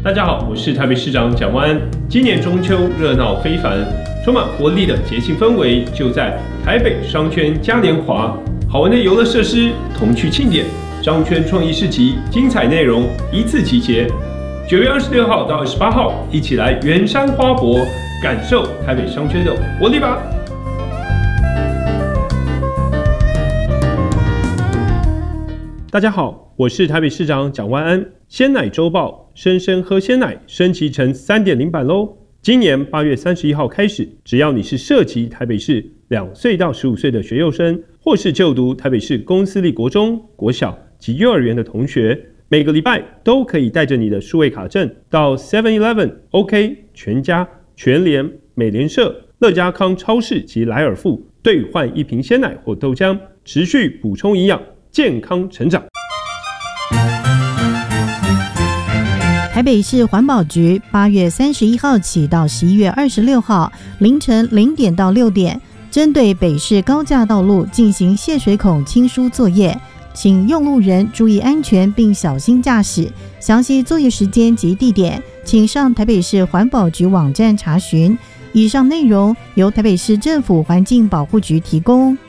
大家好，我是台北市长蒋万安。今年中秋热闹非凡，充满活力的节庆氛围就在台北商圈嘉年华，好玩的游乐设施、童趣庆典、商圈创意市集，精彩内容一次集结。9月26号到28号，一起来圆山花博，感受台北商圈的活力吧！大家好，我是台北市长蒋万安。鲜奶周报，生生喝鲜奶升级成 3.0 版咯。今年8月31号开始，只要你是涉及台北市2岁到15岁的学幼生，或是就读台北市公私立国中、国小及幼儿园的同学，每个礼拜都可以带着你的数位卡证到 7-Eleven、OK、全家、全联、美联社、乐家康超市及莱尔富兑换1瓶鲜奶或豆浆，持续补充营养，健康成长。 台北市环保局8月31号起到11月26号凌晨0点到6点，针对北市高架道路进行泄水孔清疏作业，请用路人注意安全并小心驾驶。详细作业时间及地点，请上台北市环保局网站查询。以上内容由台北市政府环境保护局提供。